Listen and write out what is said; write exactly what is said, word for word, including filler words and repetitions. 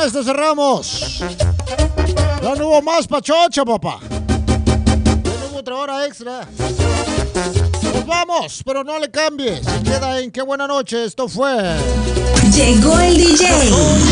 esto cerramos. Ya no hubo más pachocha, papá. Ya no hubo otra hora extra. Nos vamos, pero no le cambies. Se queda en Qué Buena Noche. Esto fue... Llegó el D J.